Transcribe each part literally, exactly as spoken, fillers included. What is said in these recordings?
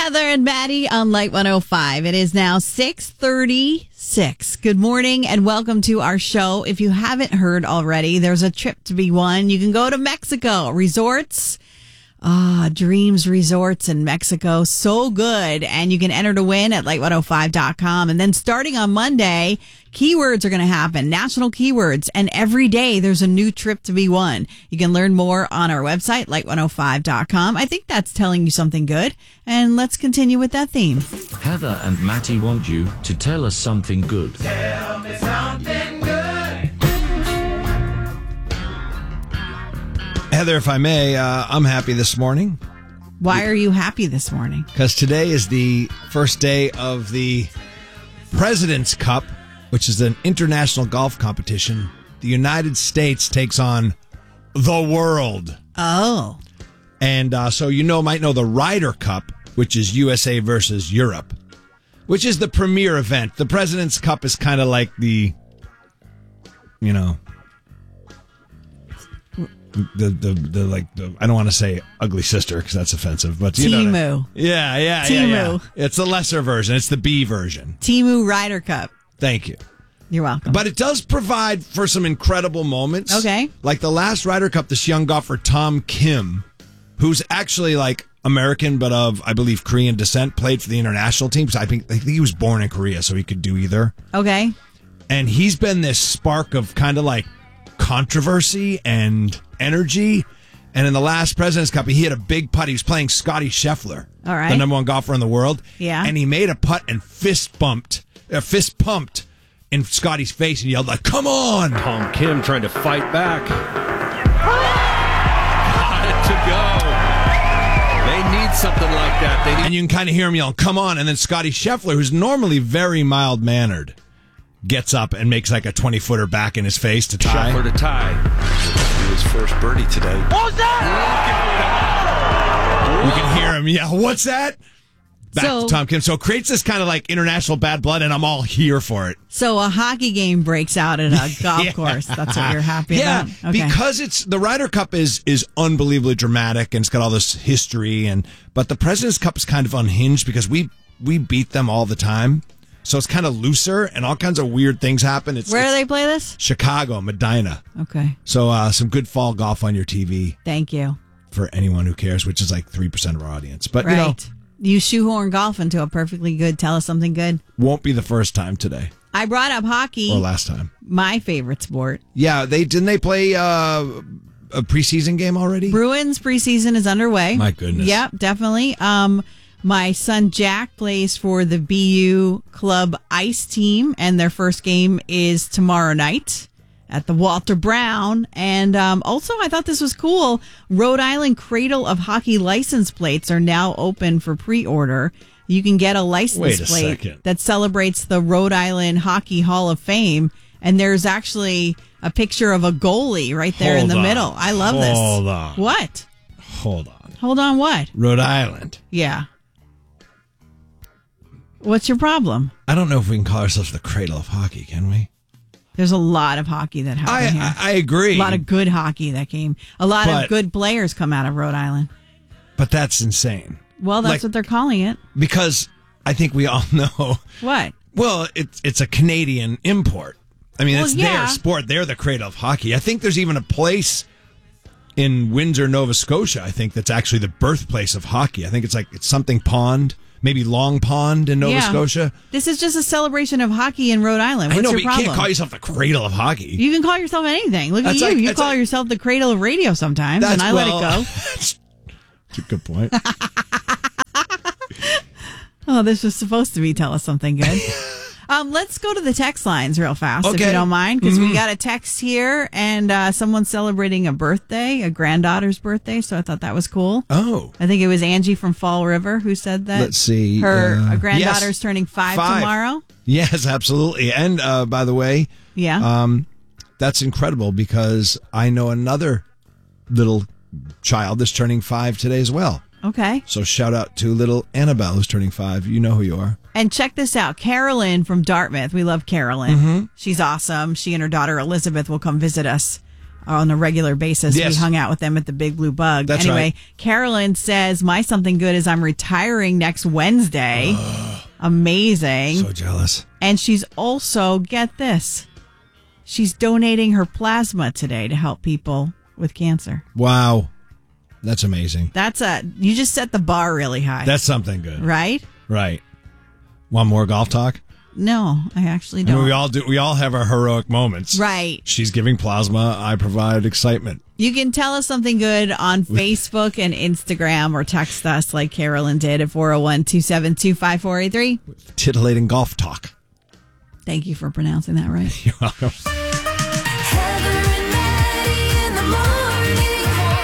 Heather and Maddie on Light one oh five. It is now six thirty-six. Good morning and welcome to our show. If you haven't heard already, there's a trip to be won. You can go to Mexico. Resorts. Ah, Dreams Resorts in Mexico. So good. And you can enter to win at light one oh five dot com. And then starting on Monday, keywords are going to happen. National keywords. And every day there's a new trip to be won. You can learn more on our website, light one oh five dot com. I think that's telling you something good. And let's continue with that theme. Heather and Matty want you to tell us something good. Tell me something good. Heather, if I may, uh, I'm happy this morning. Why are you happy this morning? Because today is the first day of the President's Cup, which is an international golf competition. The United States takes on the world. Oh. And uh, so you know, might know the Ryder Cup, which is U S A versus Europe, which is the premier event. The President's Cup is kind of like the, you know... The, the the like the I don't want to say ugly sister because that's offensive, but you Timu. know yeah yeah Timu. yeah yeah it's the lesser version. It's the B version. Timu Ryder Cup. Thank you. You're welcome. But it does provide for some incredible moments. Okay. Like the last Ryder Cup, this young golfer Tom Kim, who's actually like American but of I believe Korean descent, played for the international team. So I think I think he was born in Korea, so he could do either. Okay. And he's been this spark of kind of like controversy and energy. And in the last President's Cup, he hit a big putt. He was playing Scotty Scheffler, all right, the number one golfer in the world. Yeah. And he made a putt and fist bumped, uh, fist pumped in Scotty's face and yelled like, "Come on!" Tom Kim trying to fight back. Got it to go. They need something like that. They need- and you can kind of hear him yelling, "Come on!" And then Scotty Scheffler, who's normally very mild mannered, gets up and makes like a twenty footer back in his face to tie. Scheffler to tie. His first birdie today. What's that? You can hear him yell, "What's that?" Back so, to Tom Kim. So it creates this kind of like international bad blood, and I'm all here for it. So a hockey game breaks out at a golf yeah. course. That's what you're happy yeah, about? Okay. because it's the Ryder Cup is is unbelievably dramatic, and it's got all this history, and but the President's Cup is kind of unhinged because we we beat them all the time. So it's kind of looser and all kinds of weird things happen. It's, Where it's do they play this? Chicago, Medina. Okay. So uh, some good fall golf on your T V. Thank you. For anyone who cares, which is like three percent of our audience. But, right. you know. You shoehorn golf into a perfectly good, tell us something good. Won't be the first time today. I brought up hockey. Or last time. My favorite sport. Yeah, they didn't they play uh, a preseason game already? Bruins preseason is underway. My goodness. Yep, definitely. Um, my son Jack plays for the B U Club Ice team, and their first game is tomorrow night at the Walter Brown. And um, also, I thought this was cool. Rhode Island Cradle of Hockey license plates are now open for pre-order. You can get a license Wait a plate second. that celebrates the Rhode Island Hockey Hall of Fame. And there's actually a picture of a goalie right there Hold in the on. middle. I love this. Hold on. What? Hold on. Hold on, what? Rhode Island. Yeah. What's your problem? I don't know if we can call ourselves the cradle of hockey, can we? There's a lot of hockey that happened I, here. I, I agree. A lot of good hockey that came. A lot But- of good players come out of Rhode Island. But that's insane. Well, that's Like- what they're calling it. Because I think we all know. What? Well, it's it's a Canadian import. I mean, Well, it's yeah. their sport. They're the cradle of hockey. I think there's even a place in Windsor, Nova Scotia, I think, that's actually the birthplace of hockey. I think it's like it's something Pond, maybe Long Pond in Nova Yeah. Scotia. This is just a celebration of hockey in Rhode Island. What's I know, your but you problem? can't call yourself the cradle of hockey. You can call yourself anything. Look That's at you. like- you that's call like- yourself the cradle of radio sometimes, That's- and I well, let it go. That's a good point. Oh, this was supposed to be tell us something good. Um, let's go to the text lines real fast, if Okay. you don't mind, because Mhm. we got a text here, and uh, someone's celebrating a birthday, a granddaughter's birthday, so I thought that was cool. Oh. I think it was Angie from Fall River who said that. Let's see. Her uh, uh, granddaughter's yes. turning five, Five. tomorrow. Yes, absolutely. And uh, by the way, Yeah. um, that's incredible because I know another little child that's turning five today as well. Okay. So shout out to little Annabelle who's turning five. You know who you are. And check this out. Carolyn from Dartmouth. We love Carolyn. Mm-hmm. She's awesome. She and her daughter Elizabeth will come visit us on a regular basis. Yes. We hung out with them at the Big Blue Bug. That's anyway, right. Carolyn says, my something good is I'm retiring next Wednesday. Amazing. So jealous. And she's also, get this, she's donating her plasma today to help people with cancer. Wow. That's amazing. That's a, you just set the bar really high. That's something good. right? Right. Want more golf talk? No, I actually I don't. mean, we all do. We all have our heroic moments. Right. She's giving plasma. I provide excitement. You can tell us something good on Facebook and Instagram or text us like Carolyn did at four oh one, two seven two, five four eight three. Titillating golf talk. Thank you for pronouncing that right. You're welcome. Heather and Maddie in the morning.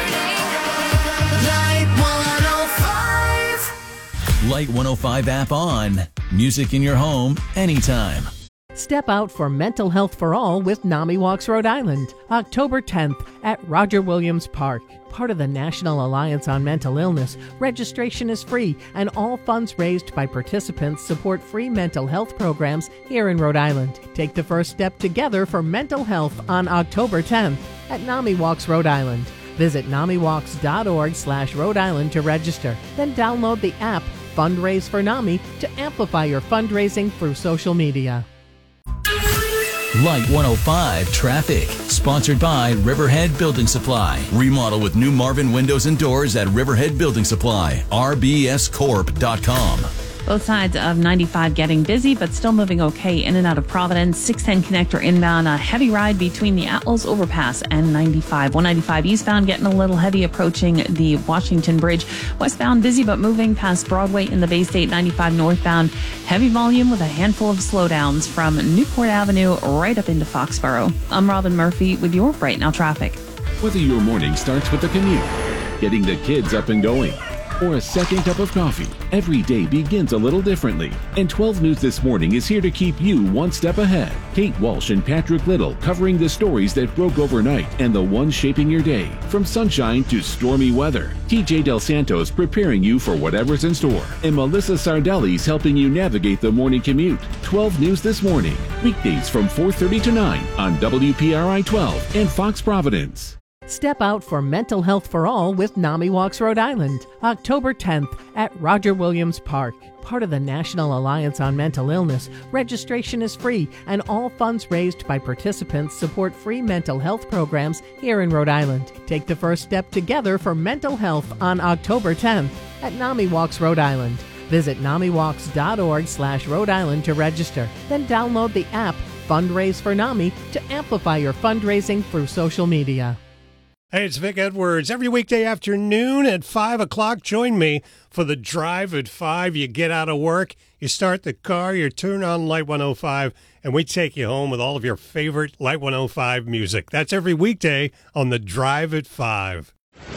Light one oh five. Light one oh five app on. Music in your home anytime. Step out for Mental Health for All with NAMI Walks Rhode Island, October tenth at Roger Williams Park. Part of the National Alliance on Mental Illness, registration is free and all funds raised by participants support free mental health programs here in Rhode Island. Take the first step together for mental health on October tenth at NAMI Walks Rhode Island. Visit namiwalks.org slash Rhode Island to register. Then download the app Fundraise for NAMI to amplify your fundraising through social media. Light one oh five Traffic, sponsored by Riverhead Building Supply. Remodel with new Marvin windows and doors at Riverhead Building Supply. R B S corp dot com. Both sides of ninety-five getting busy, but still moving okay in and out of Providence. six ten connector inbound, a heavy ride between the Atlas Overpass and ninety-five. one ninety-five eastbound getting a little heavy approaching the Washington Bridge. Westbound busy, but moving past Broadway in the Bay State. ninety-five northbound, heavy volume with a handful of slowdowns from Newport Avenue right up into Foxborough. I'm Robin Murphy with your Right Now traffic. Whether your morning starts with a commute, getting the kids up and going, or a second cup of coffee, every day begins a little differently. And twelve News This Morning is here to keep you one step ahead. Kate Walsh and Patrick Little covering the stories that broke overnight and the ones shaping your day. From sunshine to stormy weather, T J Del Santos preparing you for whatever's in store. And Melissa Sardelli's helping you navigate the morning commute. twelve News This Morning, weekdays from four thirty to nine on W P R I twelve and Fox Providence. Step out for Mental Health for All with NAMI Walks Rhode Island, October tenth at Roger Williams Park. Part of the National Alliance on Mental Illness, registration is free and all funds raised by participants support free mental health programs here in Rhode Island. Take the first step together for mental health on October tenth at NAMI Walks Rhode Island. Visit namiwalks.org slash Rhode Island to register. Then download the app Fundraise for NAMI to amplify your fundraising through social media. Hey, it's Vic Edwards. Every weekday afternoon at five o'clock, join me for the Drive at five. You get out of work, you start the car, you turn on Light one oh five, and we take you home with all of your favorite Light one oh five music. That's every weekday on the Drive at five.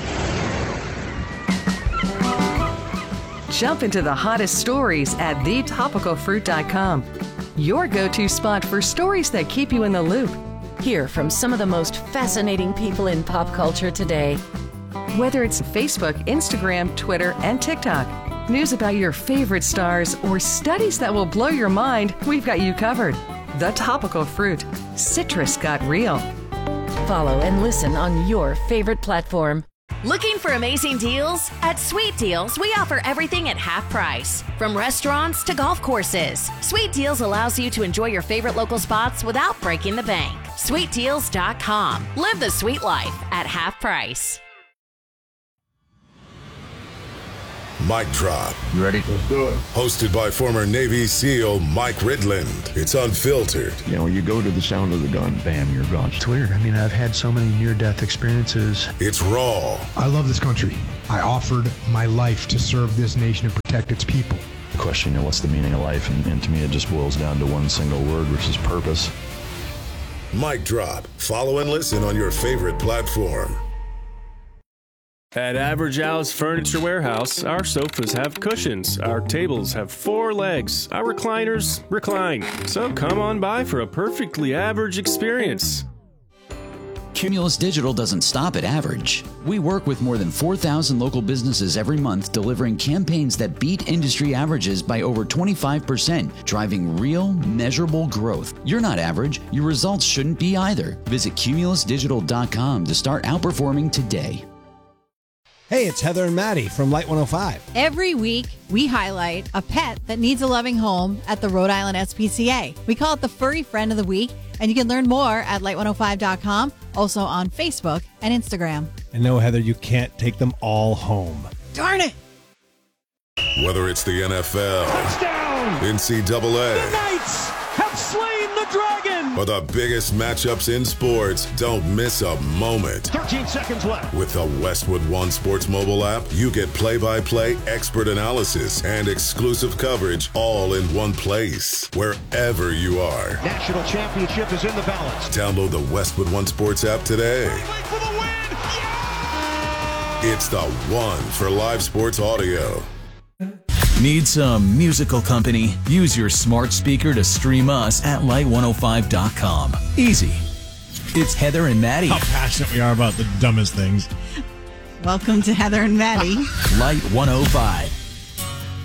Jump into the hottest stories at the topical fruit dot com. Your go-to spot for stories that keep you in the loop. Hear from some of the most fascinating people in pop culture today. Whether it's Facebook, Instagram, Twitter, and TikTok, news about your favorite stars, or studies that will blow your mind, we've got you covered. The Topical Fruit. Citrus got real. Follow and listen on your favorite platform. Looking for amazing deals? At Sweet Deals, we offer everything at half price. From restaurants to golf courses, Sweet Deals allows you to enjoy your favorite local spots without breaking the bank. sweet deals dot com. Live the sweet life at half price. Mic Drop. You ready? Let's do it. Hosted by former Navy SEAL Mike Ridland. It's unfiltered. You know, you go to the sound of the gun, bam, you're gone. It's weird. I mean, I've had so many near-death experiences. It's raw. I love this country. I offered my life to serve this nation and protect its people. The question, you know, what's the meaning of life? And, and to me, it just boils down to one single word, which is purpose. Mic Drop. Follow and listen on your favorite platform. At Average Al's Furniture Warehouse, our sofas have cushions, our tables have four legs, our recliners recline. So come on by for a perfectly average experience. Cumulus Digital doesn't stop at average. We work with more than four thousand local businesses every month, delivering campaigns that beat industry averages by over twenty-five percent, driving real, measurable growth. You're not average. Your results shouldn't be either. Visit cumulus digital dot com to start outperforming today. Hey, it's Heather and Maddie from Light one oh five. Every week, we highlight a pet that needs a loving home at the Rhode Island S P C A. We call it the Furry Friend of the Week, and you can learn more at light one oh five dot com, also on Facebook and Instagram. And no, Heather, you can't take them all home. Darn it! Whether it's the N F L, Touchdown! N C double A, The Knights have slain the dragon! or the biggest matchups in sports, don't miss a moment. thirteen seconds left. With the Westwood One Sports mobile app, you get play-by-play expert analysis and exclusive coverage all in one place, wherever you are. National championship is in the balance. Download the Westwood One Sports app today. For the win! It's the one for live sports audio. Need some musical company? Use your smart speaker to stream us at light one oh five dot com. Easy. It's Heather and Maddie. How passionate we are about the dumbest things. Welcome to Heather and Maddie. Light one oh five.